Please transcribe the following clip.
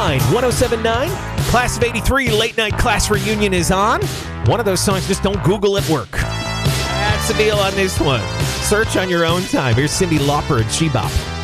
Mind 1079. Class of 83 late night class reunion is on. One of those songs, just don't Google at work. That's the deal on this one. Search on your own time. Here's Cyndi Lauper and She Bop.